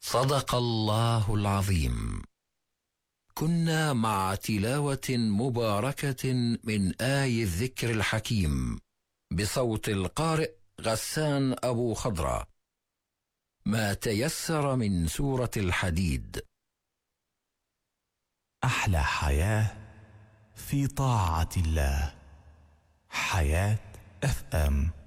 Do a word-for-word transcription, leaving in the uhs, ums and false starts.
صدق الله العظيم. كنا مع تلاوة مباركة من آي الذكر الحكيم بصوت القارئ غسان أبو خضرة، ما تيسر من سورة الحديد. أحلى حياة في طاعة الله. حياة اف ام.